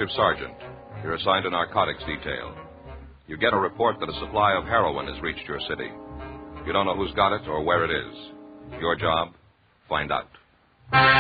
detective sergeant. You're assigned a narcotics detail. You get a report that a supply of heroin has reached your city. You don't know who's got it or where it is. Your job, find out.